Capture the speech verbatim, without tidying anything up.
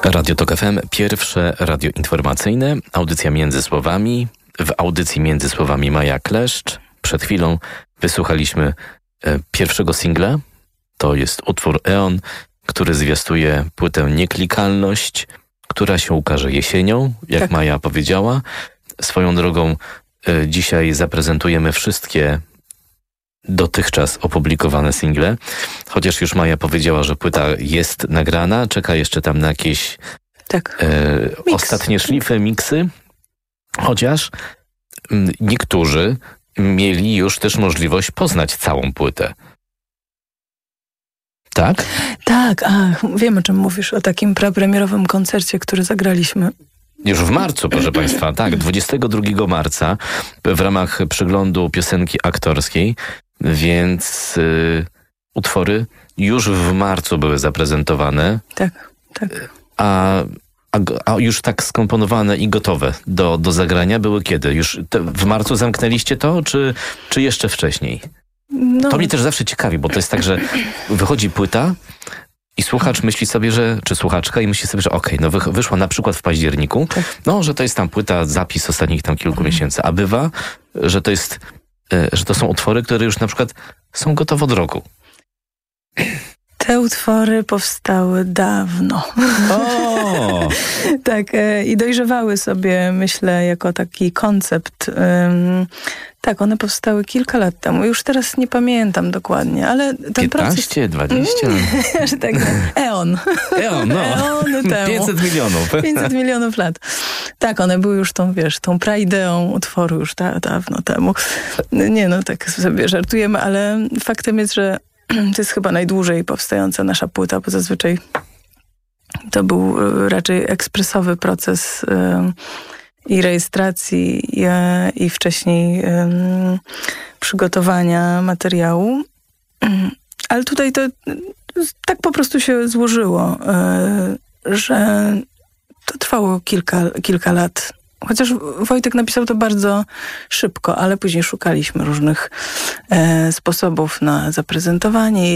Radio Tok F M, pierwsze radio informacyjne, audycja Między Słowami. W audycji Między Słowami Maja Kleszcz. Przed chwilą wysłuchaliśmy e, pierwszego singla. To jest utwór Eon, który zwiastuje płytę Nieklikalność, która się ukaże jesienią, jak tak. Maja powiedziała. Swoją drogą e, dzisiaj zaprezentujemy wszystkie dotychczas opublikowane single. Chociaż już Maja powiedziała, że płyta jest nagrana, czeka jeszcze tam na jakieś tak. e, ostatnie szlify, miksy. Chociaż m, niektórzy mieli już też możliwość poznać całą płytę. Tak? Tak, a wiem, o czym mówisz, o takim prapremierowym koncercie, który zagraliśmy. Już w marcu, proszę Państwa, tak, dwudziestego drugiego marca w ramach przeglądu piosenki aktorskiej, więc y, utwory już w marcu były zaprezentowane. Tak, tak. A, a, a już tak skomponowane i gotowe do, do zagrania były kiedy? Już te, w marcu zamknęliście to, czy, czy jeszcze wcześniej? No. To mnie też zawsze ciekawi, bo to jest tak, że wychodzi płyta i słuchacz myśli sobie, że, czy słuchaczka i myśli sobie, że okej, okay, no wyszła na przykład w październiku, tak. no, że to jest tam płyta, zapis ostatnich tam kilku mhm. miesięcy, a bywa, że to jest, że to są utwory, które już na przykład są gotowe od roku. Te utwory powstały dawno. O! Tak, i dojrzewały sobie, myślę, jako taki koncept. Tak, one powstały kilka lat temu. Już teraz nie pamiętam dokładnie, ale ten piętnaście, proces... dwadzieścia Że tak, Eon. Eon, no. Eony temu. pięćset milionów. pięćset milionów lat. Tak, one były już tą, wiesz, tą praideą utworu już da, dawno temu. Nie no, tak sobie żartujemy, ale faktem jest, że to jest chyba najdłużej powstająca nasza płyta, bo zazwyczaj to był raczej ekspresowy proces y, i rejestracji i, i wcześniej y, przygotowania materiału. Ale tutaj to tak po prostu się złożyło, y, że to trwało kilka, kilka lat. Chociaż Wojtek napisał to bardzo szybko, ale później szukaliśmy różnych e, sposobów na zaprezentowanie